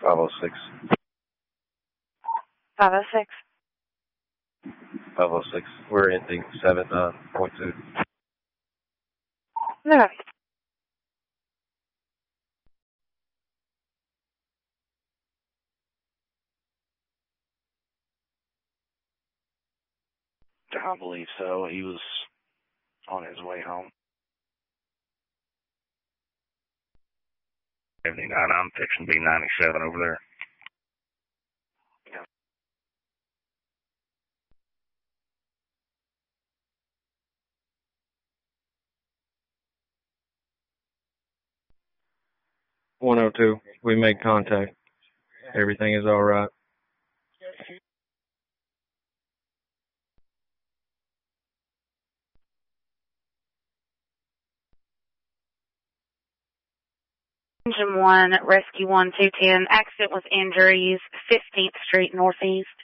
506. 506. 506. We're ending 79.2. No. I believe so. He was on his way home. 79, I'm fixing to be 97 over there. Yeah. .102. We made contact. Everything is all right. Engine 1, Rescue 1, 210. Accident with injuries, 15th Street Northeast.